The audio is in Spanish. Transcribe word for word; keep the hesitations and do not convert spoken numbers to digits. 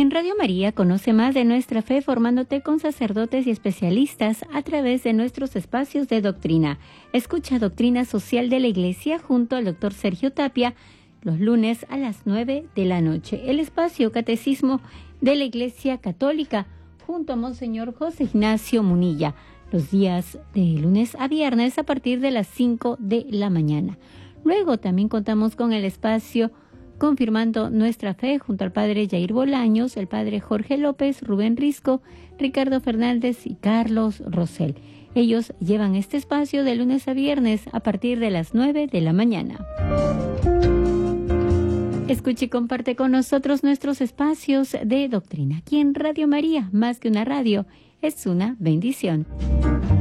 En Radio María conoce más de nuestra fe formándote con sacerdotes y especialistas a través de nuestros espacios de doctrina. Escucha Doctrina Social de la Iglesia junto al doctor Sergio Tapia los lunes a las nueve de la noche. El espacio Catecismo de la Iglesia Católica junto a Monseñor José Ignacio Munilla, los días de lunes a viernes a partir de las cinco de la mañana. Luego también contamos con el espacio Confirmando Nuestra Fe junto al padre Jair Bolaños, el padre Jorge López, Rubén Risco, Ricardo Fernández y Carlos Rosell. Ellos llevan este espacio de lunes a viernes a partir de las nueve de la mañana. Escuche y comparte con nosotros nuestros espacios de doctrina. Aquí en Radio María, más que una radio, es una bendición.